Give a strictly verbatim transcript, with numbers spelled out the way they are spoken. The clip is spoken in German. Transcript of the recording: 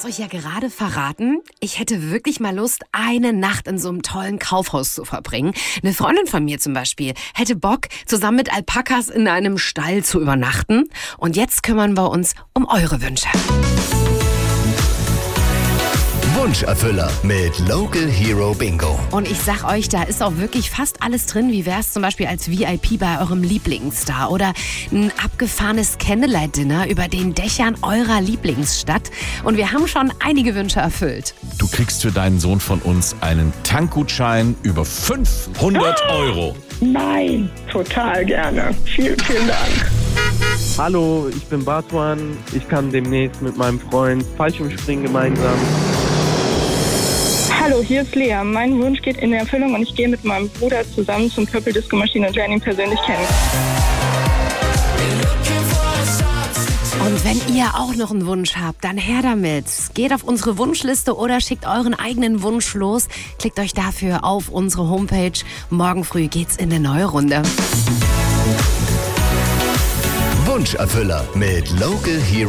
hab's euch ja gerade verraten. Ich hätte wirklich mal Lust, eine Nacht in so einem tollen Kaufhaus zu verbringen. Eine Freundin von mir zum Beispiel hätte Bock, zusammen mit Alpakas in einem Stall zu übernachten. Und jetzt kümmern wir uns um eure Wünsche. Wunscherfüller mit Local Hero Bingo. Und ich sag euch, da ist auch wirklich fast alles drin. Wie wär's zum Beispiel als V I P bei eurem Lieblingsstar oder ein abgefahrenes Candlelight-Dinner über den Dächern eurer Lieblingsstadt. Und wir haben schon einige Wünsche erfüllt. Du kriegst für deinen Sohn von uns einen Tankgutschein über fünfhundert Euro. Nein, total gerne. Vielen, vielen Dank. Hallo, ich bin Batuan. Ich kann demnächst mit meinem Freund Fallschirmspringen gemeinsam. Hallo, hier ist Lea. Mein Wunsch geht in Erfüllung und ich gehe mit meinem Bruder zusammen zum Purple Disco Machine und lerne ihn persönlich kennen. Und wenn ihr auch noch einen Wunsch habt, dann her damit. Geht auf unsere Wunschliste oder schickt euren eigenen Wunsch los. Klickt euch dafür auf unsere Homepage. Morgen früh geht's in eine neue Runde. Wunscherfüller mit Local Hero